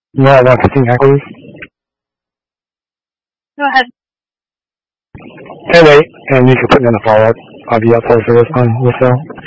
Yeah, 115 please. Go ahead. Hey, wait, and you can put me on the follow-up. I'll be outside for this on wholesale.